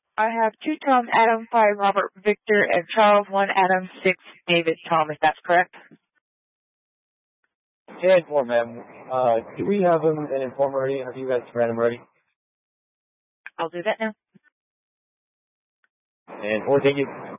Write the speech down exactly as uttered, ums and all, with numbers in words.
I have two Tom, Adam, five, Robert, Victor, and Charles, one, Adam, six, David, Tom, if that's correct. ten four, ma'am. Uh, do we have him an informer ready? Have you guys ran him ready? I'll do that now. And four, thank you.